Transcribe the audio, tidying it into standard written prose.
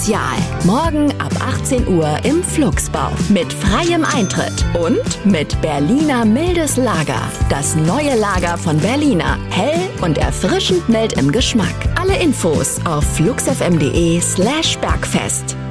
Morgen ab 18 Uhr im Flugsbau. Mit freiem Eintritt und mit Berliner mildes Lager. Das neue Lager von Berliner. Hell und erfrischend mild im Geschmack. Alle Infos auf fluxfm.de/Bergfest.